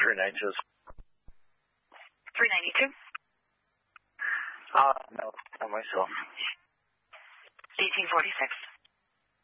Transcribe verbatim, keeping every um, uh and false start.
three ninety-two. three ninety-two? Uh, no, not myself. eighteen forty-six.